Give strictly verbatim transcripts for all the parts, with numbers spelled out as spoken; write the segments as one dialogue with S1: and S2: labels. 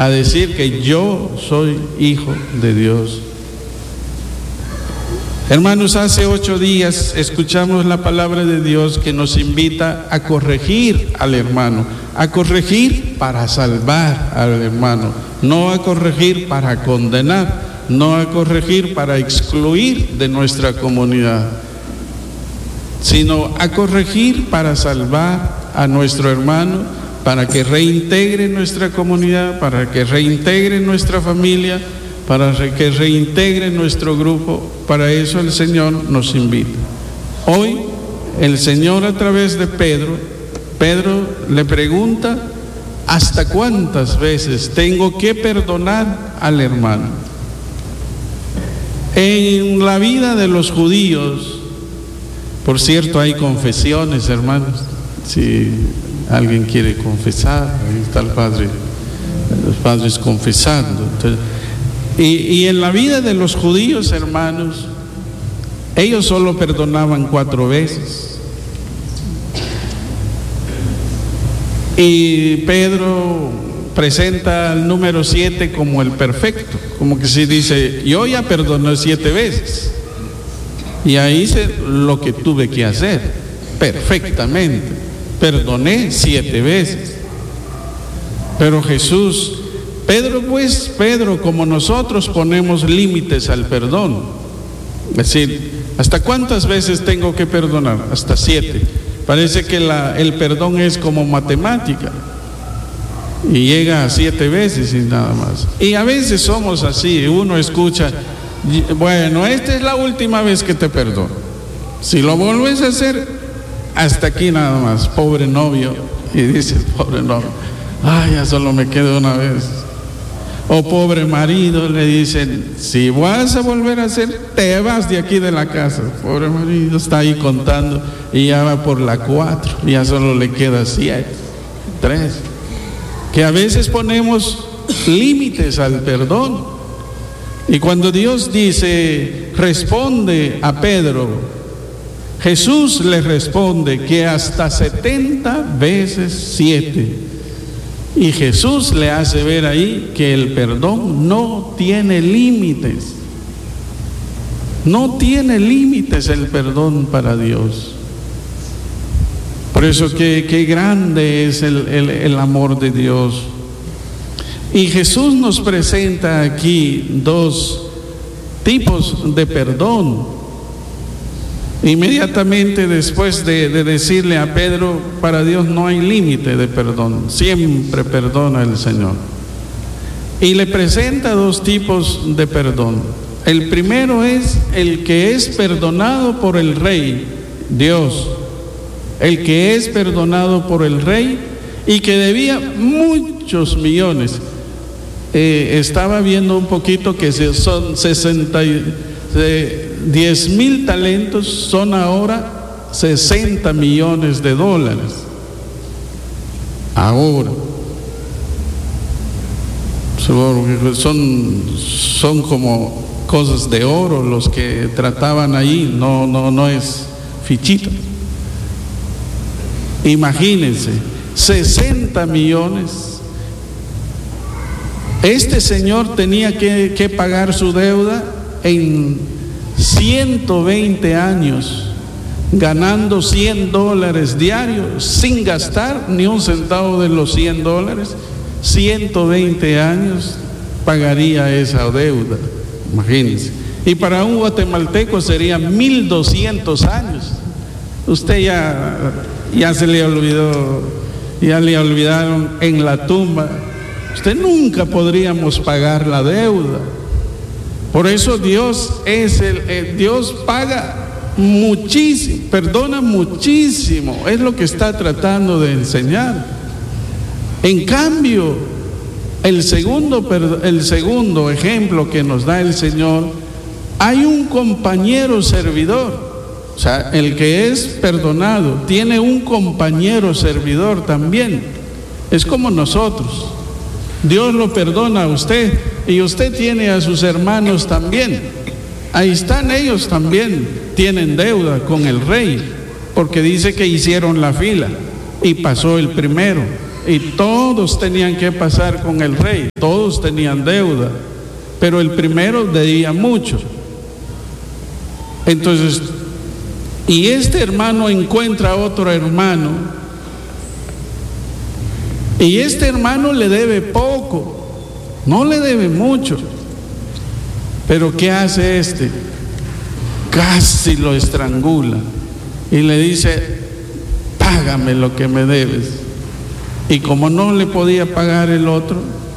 S1: a decir que yo soy hijo de Dios. Hermanos, hace ocho días escuchamos la palabra de Dios que nos invita a corregir al hermano, a corregir para salvar al hermano, no a corregir para condenar, no a corregir para excluir de nuestra comunidad, sino a corregir para salvar a nuestro hermano, para que reintegre nuestra comunidad, para que reintegre nuestra familia, para que reintegre nuestro grupo. Para eso el Señor nos invita. Hoy el Señor, a través de Pedro, Pedro le pregunta: ¿hasta cuántas veces tengo que perdonar al hermano? En la vida de los judíos, por cierto, hay confesiones, hermanos. Si alguien quiere confesar, ahí está el padre, los padres confesando. Entonces, y, y en la vida de los judíos, hermanos, ellos solo perdonaban cuatro veces. Y Pedro presenta el número siete como el perfecto, como que si dice: yo ya perdoné siete veces, y ahí hice lo que tuve que hacer perfectamente, perdoné siete veces. Pero Jesús, Pedro pues, Pedro como nosotros ponemos límites al perdón, es decir, ¿hasta cuántas veces tengo que perdonar? Hasta siete. Parece que la, el perdón es como matemática, y llega a siete veces y nada más. Y a veces somos así, uno escucha: bueno, esta es la última vez que te perdono, si lo vuelves a hacer, hasta aquí nada más. Pobre novio, y dice el pobre novio: ay, ya solo me queda una vez. O pobre marido, le dicen: si vas a volver a hacer, te vas de aquí de la casa. Pobre marido está ahí contando y ya va por la cuatro, ya solo le queda siete, tres. Que a veces ponemos límites al perdón. Y cuando Dios dice, responde a Pedro, Jesús le responde que hasta setenta veces siete. Y Jesús le hace ver ahí que el perdón no tiene límites. No tiene límites el perdón para Dios. Por eso que, que grande es el, el, el amor de Dios. Y Jesús nos presenta aquí dos tipos de perdón. Inmediatamente después de, de decirle a Pedro: para Dios no hay límite de perdón, siempre perdona el Señor. Y le presenta dos tipos de perdón. El primero es el que es perdonado por el Rey, Dios. El que es perdonado por el Rey y que debía muchos millones. Eh, estaba viendo un poquito que son sesenta y diez mil talentos, son ahora sesenta millones de dólares. Ahora son, son como cosas de oro los que trataban ahí, no, no, no es fichita. Imagínense, sesenta millones. Este señor tenía que, que pagar su deuda en ciento veinte años, ganando cien dólares diarios, sin gastar ni un centavo de los cien dólares. ciento veinte años pagaría esa deuda, imagínense. Y para un guatemalteco serían mil doscientos años. Usted ya, ya se le olvidó, ya le olvidaron en la tumba. Usted nunca podríamos pagar la deuda. Por eso Dios es el, el Dios paga muchísimo, perdona muchísimo. Es lo que está tratando de enseñar. En cambio, el segundo, el segundo ejemplo que nos da el Señor, hay un compañero servidor. O sea, el que es perdonado tiene un compañero servidor también. Es como nosotros. Dios lo perdona a usted y usted tiene a sus hermanos también. Ahí están ellos también, tienen deuda con el Rey, porque dice que hicieron la fila y pasó el primero. y todos tenían que pasar con el rey, todos tenían deuda, pero el primero debía mucho. Entonces, y este hermano encuentra a otro hermano, y este hermano le debe poco, no le debe mucho, pero ¿qué hace este? Casi lo estrangula y le dice: págame lo que me debes. Y como no le podía pagar el otro,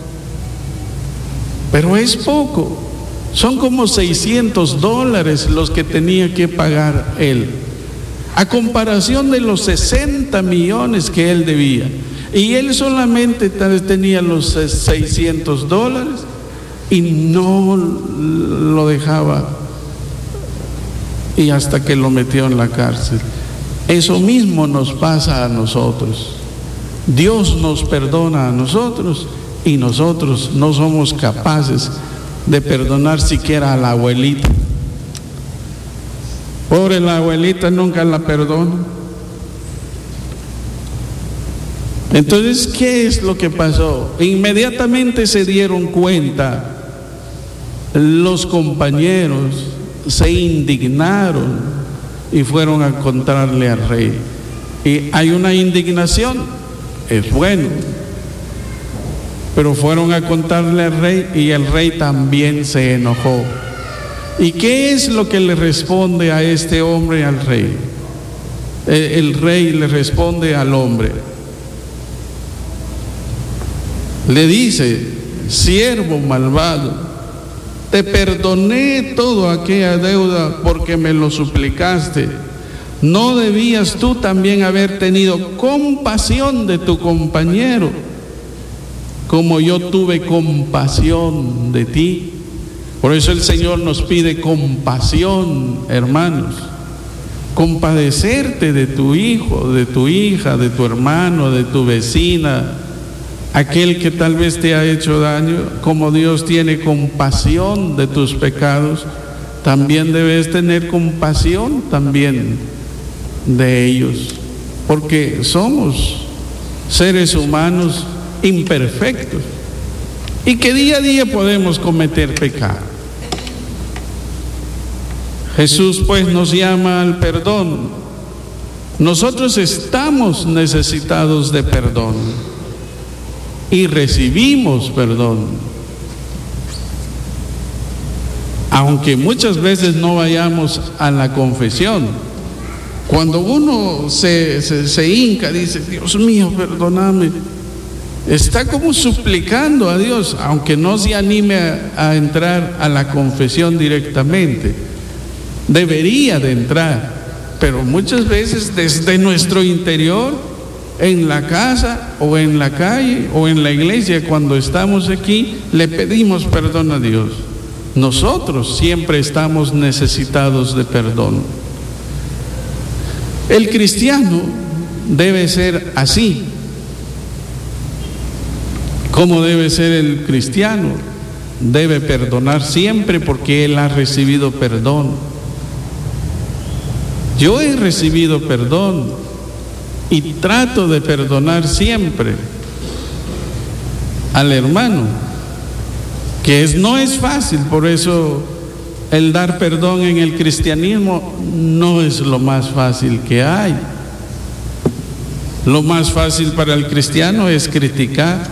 S1: pero es poco, son como seiscientos dólares los que tenía que pagar él, a comparación de los sesenta millones que él debía. Y él solamente tenía los seiscientos dólares y no lo dejaba, y hasta que lo metió en la cárcel. Eso mismo nos pasa a nosotros. Dios nos perdona a nosotros y nosotros no somos capaces de perdonar siquiera a la abuelita. Pobre la abuelita, nunca la perdona. Entonces, ¿qué es lo que pasó? Inmediatamente se dieron cuenta los compañeros, se indignaron y fueron a contarle al rey. Y hay una indignación, es bueno, pero fueron a contarle al rey y el rey también se enojó. ¿Y qué es lo que le responde a este hombre al rey? El rey le responde al hombre, le dice: siervo malvado, te perdoné toda aquella deuda porque me lo suplicaste. ¿No debías tú también haber tenido compasión de tu compañero, como yo tuve compasión de ti? Por eso el Señor nos pide compasión, hermanos. Compadecerte de tu hijo, de tu hija, de tu hermano, de tu vecina, aquel que tal vez te ha hecho daño. Como Dios tiene compasión de tus pecados, también debes tener compasión también de ellos, porque somos seres humanos imperfectos y que día a día podemos cometer pecado. Jesús pues nos llama al perdón. Nosotros estamos necesitados de perdón y recibimos perdón, aunque muchas veces no vayamos a la confesión. Cuando uno se, se, se hinca, dice: Dios mío, perdóname, está como suplicando a Dios, aunque no se anime a, a entrar a la confesión directamente. Debería de entrar, pero muchas veces desde nuestro interior, en la casa o en la calle o en la iglesia, cuando estamos aquí, le pedimos perdón a Dios. Nosotros siempre estamos necesitados de perdón. El cristiano debe ser así. ¿Cómo debe ser el cristiano? Debe perdonar siempre porque él ha recibido perdón. Yo he recibido perdón y trato de perdonar siempre al hermano, que es, no es fácil. Por eso el dar perdón en el cristianismo no es lo más fácil que hay. Lo más fácil para el cristiano es criticar.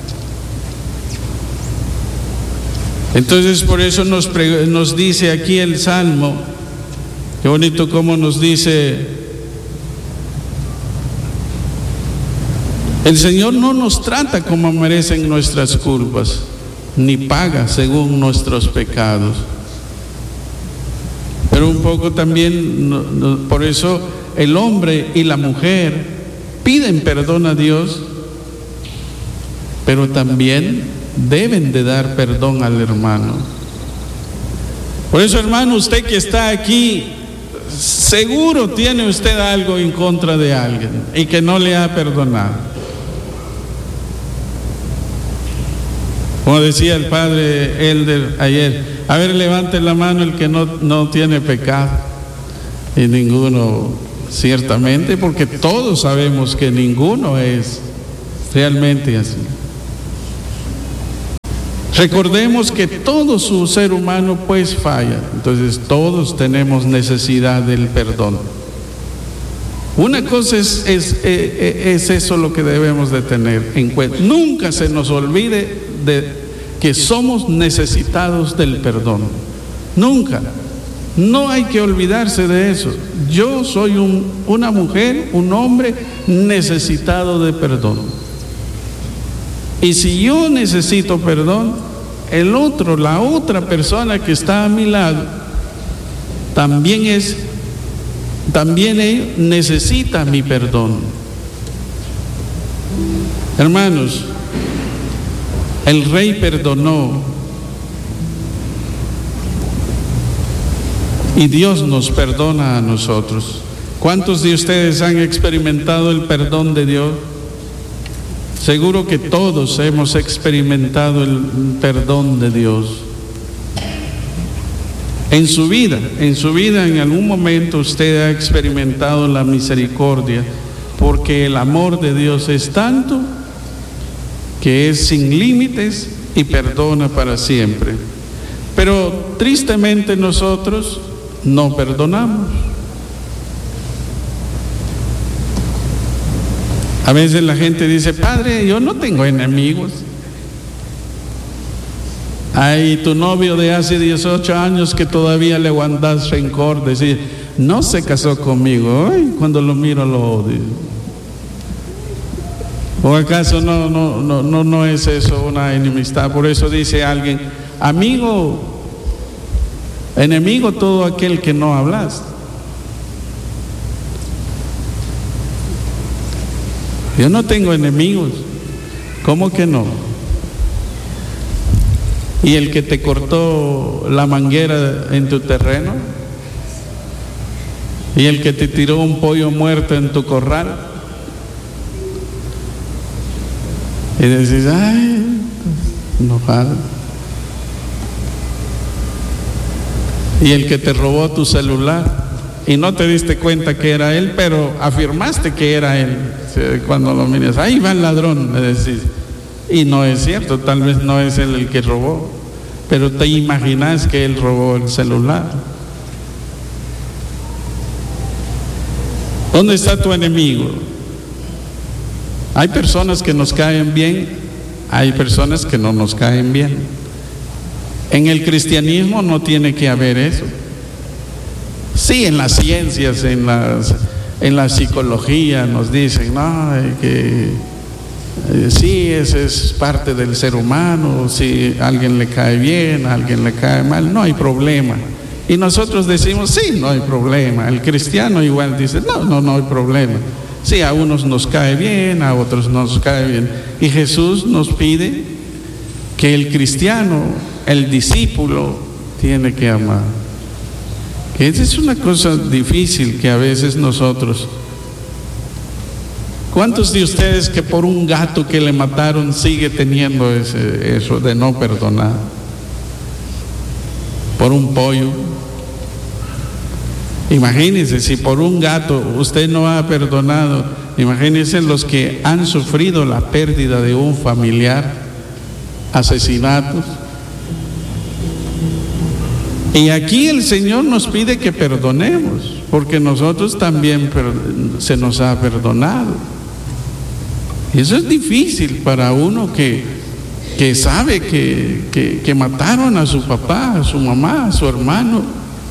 S1: Entonces, por eso nos, nos dice aquí el Salmo, qué bonito cómo nos dice: el Señor no nos trata como merecen nuestras culpas, ni paga según nuestros pecados. Pero un poco también, no, no, por eso el hombre y la mujer piden perdón a Dios, pero también deben de dar perdón al hermano. Por eso, hermano, usted que está aquí, seguro tiene usted algo en contra de alguien y que no le ha perdonado. Como decía el padre Elder ayer: a ver, levante la mano el que no, no tiene pecado. Y ninguno, ciertamente, porque todos sabemos que ninguno es realmente así. Recordemos que todo su ser humano pues falla, entonces todos tenemos necesidad del perdón. Una cosa es, es, es, es eso lo que debemos de tener en cuenta. Nunca se nos olvide de que somos necesitados del perdón. Nunca. No hay que olvidarse de eso. Yo soy un, una mujer, un hombre necesitado de perdón. Y si yo necesito perdón, el otro, la otra persona que está a mi lado, también es, también él necesita mi perdón. Hermanos, el rey perdonó y Dios nos perdona a nosotros. ¿Cuántos de ustedes han experimentado el perdón de Dios? Seguro que todos hemos experimentado el perdón de Dios. En su vida, en su vida en algún momento usted ha experimentado la misericordia, porque el amor de Dios es tanto que es sin límites y perdona para siempre. Pero tristemente nosotros no perdonamos. A veces la gente dice: padre, yo no tengo enemigos. Hay tu novio de hace dieciocho años que todavía le guardas rencor, decir, no se casó conmigo, ay, cuando lo miro lo odio. ¿O acaso no, no, no, no, no es eso una enemistad? Por eso dice alguien: amigo, enemigo todo aquel que no hablas. Yo no tengo enemigos. ¿Cómo que no? ¿Y el que te cortó la manguera en tu terreno? ¿Y el que te tiró un pollo muerto en tu corral? Y decís: ay, enojado. ¿Y el que te robó tu celular? Y no te diste cuenta que era él, pero afirmaste que era él. Cuando lo miras, ahí va el ladrón, le decís. Y no es cierto, tal vez no es él el que robó, pero te imaginas que él robó el celular. ¿Dónde está tu enemigo? Hay personas que nos caen bien, hay personas que no nos caen bien. En el cristianismo no tiene que haber eso. Sí, en las ciencias, en las, en la psicología nos dicen, no, que eh, sí, ese es parte del ser humano. Si a alguien le cae bien, a alguien le cae mal, no hay problema. Y nosotros decimos, sí, no hay problema. El cristiano igual dice, no, no, no hay problema. Sí, a unos nos cae bien, a otros nos cae bien. Y Jesús nos pide que el cristiano, el discípulo, tiene que amar. Que esa es una cosa difícil que a veces nosotros... ¿Cuántos de ustedes que por un gato que le mataron sigue teniendo ese, eso de no perdonar? Por un pollo. Imagínense, si por un gato usted no ha perdonado, imagínense los que han sufrido la pérdida de un familiar, asesinatos. Y aquí el Señor nos pide que perdonemos, porque nosotros también se nos ha perdonado. Y eso es difícil para uno que, que sabe que, que, que mataron a su papá, a su mamá, a su hermano.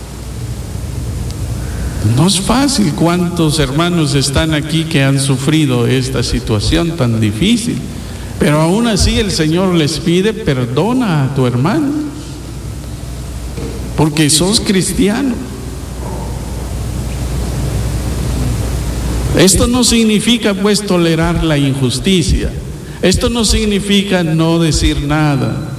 S1: No es fácil. ¿Cuántos hermanos están aquí que han sufrido esta situación tan difícil? Pero aún así el Señor les pide: perdona a tu hermano, porque sos cristiano. Esto no significa pues tolerar la injusticia. Esto no significa no decir nada.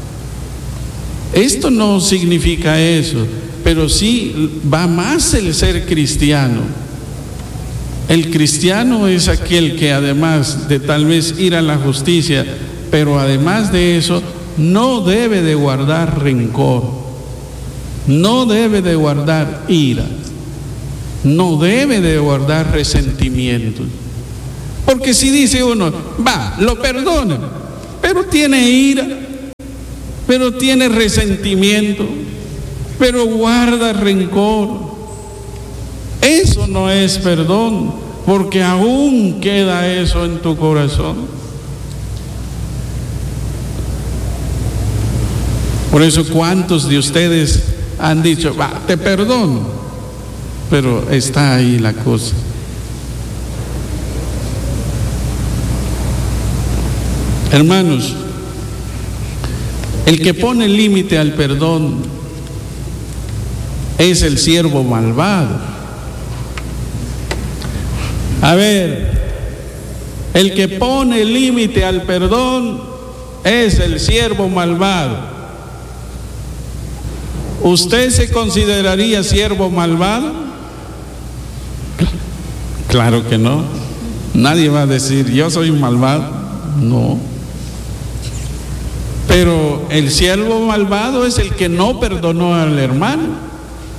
S1: Esto no significa eso. Pero sí va más el ser cristiano. El cristiano es aquel que, además de tal vez ir a la justicia, pero además de eso, no debe de guardar rencor, no debe de guardar ira, no debe de guardar resentimientos. Porque si dice uno, va, lo perdona, pero tiene ira, pero tiene resentimiento, pero guarda rencor, eso no es perdón, porque aún queda eso en tu corazón. Por eso, ¿cuántos de ustedes han dicho, va, te perdono? Pero está ahí la cosa. Hermanos, el que pone límite al perdón es el siervo malvado. A ver, el que pone límite al perdón es el siervo malvado. ¿Usted se consideraría siervo malvado? Claro que no. Nadie va a decir, yo soy malvado. No. Pero el siervo malvado es el que no perdonó al hermano.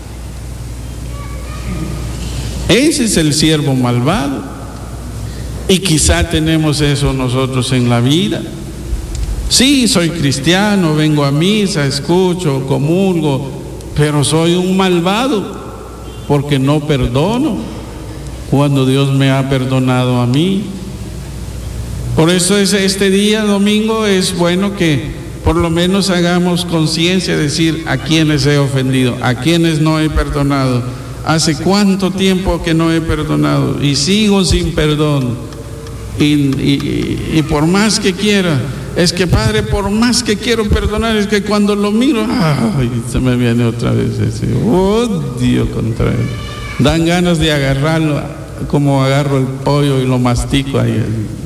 S1: Ese es el siervo malvado. Y quizá tenemos eso nosotros en la vida. Sí, soy cristiano, vengo a misa, escucho, comulgo, pero soy un malvado porque no perdono cuando Dios me ha perdonado a mí. Por eso es, este día domingo es bueno que por lo menos hagamos conciencia, decir a quienes he ofendido, a quienes no he perdonado. Hace cuánto tiempo que no he perdonado y sigo sin perdón. Y, y, y por más que quiera, es que Padre, por más que quiero perdonar, es que cuando lo miro, ay, se me viene otra vez ese odio contra él. Dan ganas de agarrarlo, como agarro el pollo y lo mastico ahí.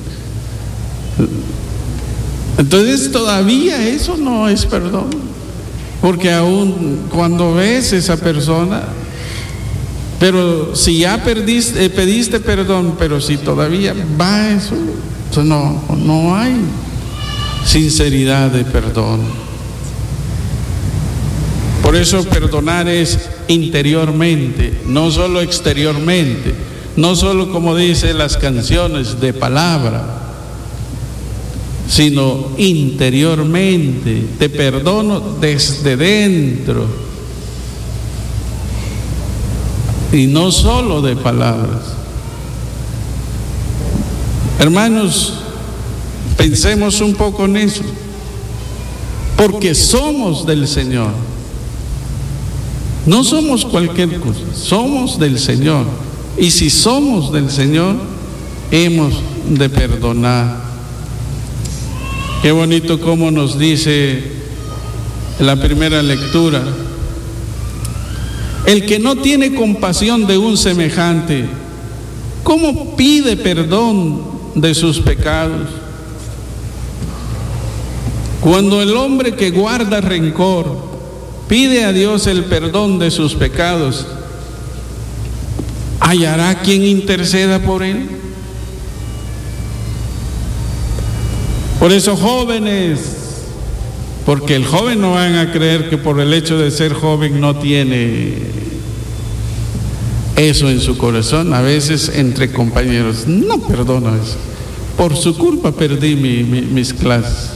S1: Entonces todavía eso no es perdón, porque aún cuando ves a esa persona, pero si ya perdiste, eh, pediste perdón, pero si todavía va eso, entonces no, no hay sinceridad de perdón. Por eso perdonar es interiormente, no solo exteriormente, no solo como dicen las canciones de palabra, sino interiormente. Te perdono desde dentro y no solo de palabras. Hermanos, pensemos un poco en eso, porque somos del Señor. No somos cualquier cosa, somos del Señor. Y si somos del Señor, hemos de perdonar. Qué bonito como nos dice la primera lectura: el que no tiene compasión de un semejante, ¿cómo pide perdón de sus pecados? Cuando el hombre que guarda rencor pide a Dios el perdón de sus pecados, ¿hallará quien interceda por él? Por eso, jóvenes, porque el joven no van a creer que por el hecho de ser joven no tiene eso en su corazón. A veces entre compañeros, no perdono eso, por su culpa perdí mi, mi, mis clases,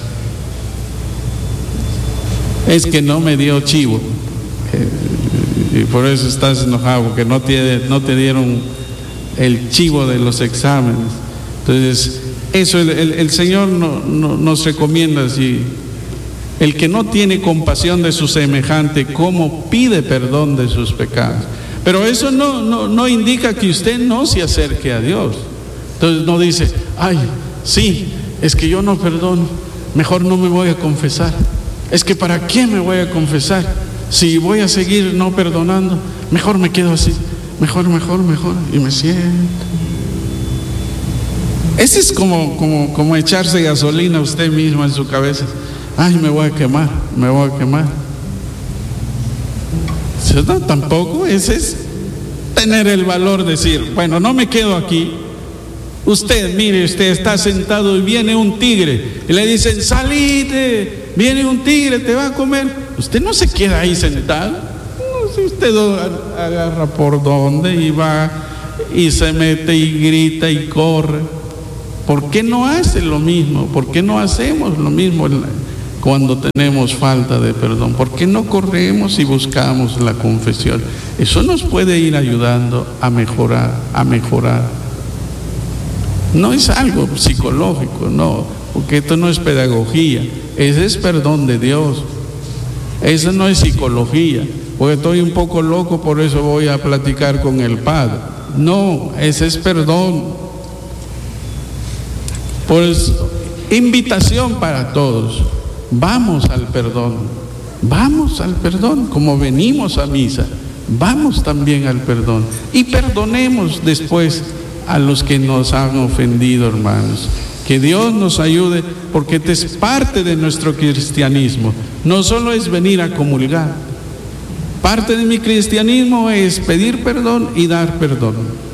S1: es que no me dio chivo, eh, y por eso estás enojado, porque no te, no te dieron el chivo de los exámenes. Entonces eso el, el, el Señor no, no, nos recomienda así: el que no tiene compasión de su semejante, ¿cómo pide perdón de sus pecados? Pero eso no, no, no indica que usted no se acerque a Dios. Entonces no dice, ay, sí, es que yo no perdono, mejor no me voy a confesar. Es que ¿para qué me voy a confesar? Si voy a seguir no perdonando, mejor me quedo así, mejor, mejor, mejor, y me siento. Ese es como, como, como echarse gasolina a usted mismo en su cabeza. Ay, me voy a quemar, me voy a quemar. No, tampoco. Ese es tener el valor de decir, bueno, no me quedo aquí. Usted, mire, usted está sentado y viene un tigre y le dicen, salite, viene un tigre, te va a comer. Usted no se queda ahí sentado. No, si usted agarra por donde y va y se mete y grita y corre. ¿Por qué no hace lo mismo? ¿Por qué no hacemos lo mismo cuando tenemos falta de perdón? ¿Por qué no corremos y buscamos la confesión? Eso nos puede ir ayudando a mejorar, a mejorar. No es algo psicológico, no, porque esto no es pedagogía, ese es perdón de Dios. Eso no es psicología, porque estoy un poco loco, por eso voy a platicar con el Padre. No, ese es perdón. Pues invitación para todos, vamos al perdón, vamos al perdón, como venimos a misa, vamos también al perdón y perdonemos después a los que nos han ofendido, hermanos. Que Dios nos ayude, porque esto es parte de nuestro cristianismo, no solo es venir a comulgar, parte de mi cristianismo es pedir perdón y dar perdón.